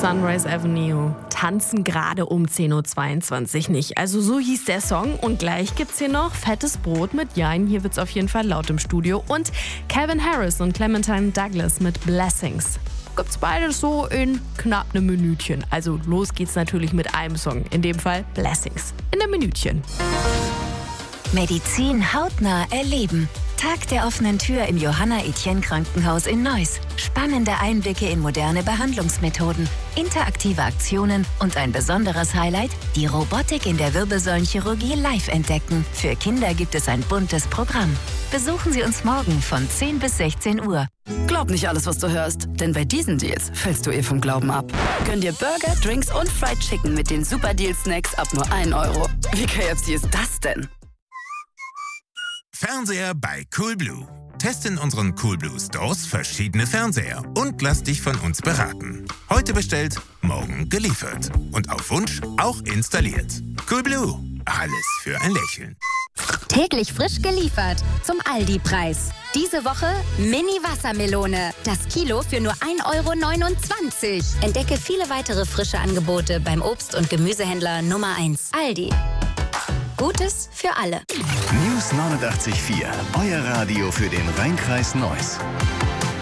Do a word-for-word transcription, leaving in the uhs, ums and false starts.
Sunrise Avenue tanzen gerade um zehn Uhr zweiundzwanzig nicht. Also so hieß der Song. Und gleich gibt's hier noch fettes Brot mit Jein. Hier wird's auf jeden Fall laut im Studio. Und Calvin Harris und Clementine Douglas mit Blessings. Gibt's beides so in knapp einem Minütchen. Also los geht's natürlich mit einem Song. In dem Fall Blessings. In einem Minütchen. Medizin hautnah erleben. Tag der offenen Tür im Johanna-Etienne-Krankenhaus in Neuss. Spannende Einblicke in moderne Behandlungsmethoden, interaktive Aktionen und ein besonderes Highlight, die Robotik in der Wirbelsäulenchirurgie live entdecken. Für Kinder gibt es ein buntes Programm. Besuchen Sie uns morgen von zehn bis sechzehn Uhr. Glaub nicht alles, was du hörst, denn bei diesen Deals fällst du eh vom Glauben ab. Gönn dir Burger, Drinks und Fried Chicken mit den Super Deal Snacks ab nur ein Euro. Wie K F C ist das denn? Fernseher bei Coolblue. Teste in unseren Coolblue Stores verschiedene Fernseher und lass dich von uns beraten. Heute bestellt, morgen geliefert. Und auf Wunsch auch installiert. Coolblue. Alles für ein Lächeln. Täglich frisch geliefert zum Aldi-Preis. Diese Woche Mini-Wassermelone. Das Kilo für nur ein Euro neunundzwanzig. Entdecke viele weitere frische Angebote beim Obst- und Gemüsehändler Nummer eins. Aldi. Gutes für alle. News neunundachtzig Komma vier. Euer Radio für den Rheinkreis Neuss.